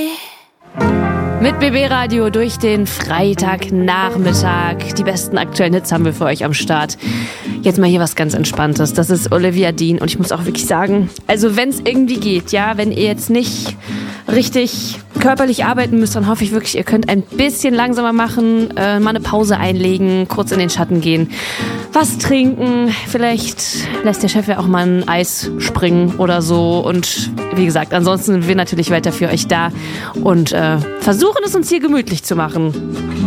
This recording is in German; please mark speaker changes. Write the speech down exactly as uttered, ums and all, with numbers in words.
Speaker 1: Mit B B Radio durch den Freitagnachmittag. Die besten aktuellen Hits haben wir für euch am Start. Jetzt mal hier was ganz Entspanntes. Das ist Olivia Dean und ich muss auch wirklich sagen, also wenn es irgendwie geht, ja, wenn ihr jetzt nicht richtig körperlich arbeiten müsst, dann hoffe ich wirklich, ihr könnt ein bisschen langsamer machen, äh, mal eine Pause einlegen, kurz in den Schatten gehen, was trinken, vielleicht lässt der Chef ja auch mal ein Eis springen oder so und wie gesagt, ansonsten sind wir natürlich weiter für euch da und äh, versuchen es uns hier gemütlich zu machen.